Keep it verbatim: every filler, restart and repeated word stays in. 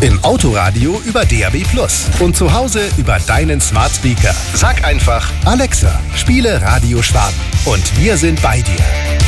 Im Autoradio über D A B Plus und zu Hause über deinen Smart Speaker. Sag einfach, Alexa, spiele Radio Schwaben und wir sind bei dir.